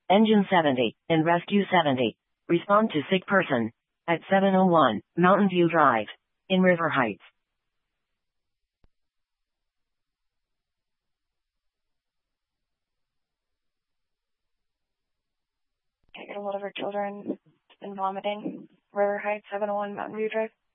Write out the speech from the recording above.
Engine 70 and Rescue 70. Respond to sick person at 701 Mountain View Drive in River Heights. I got a lot of our children been vomiting. River Heights, 701 Mountain View Drive.